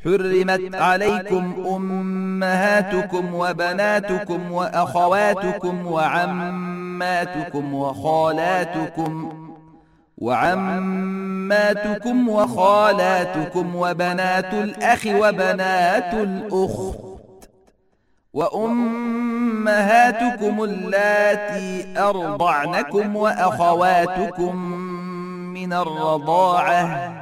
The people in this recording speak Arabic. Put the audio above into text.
حرمت عليكم أمهاتكم وبناتكم وأخواتكم وعماتكم وخالاتكم وبنات الأخ وبنات الأخت وأمهاتكم اللاتي أرضعنكم وأخواتكم من الرضاعة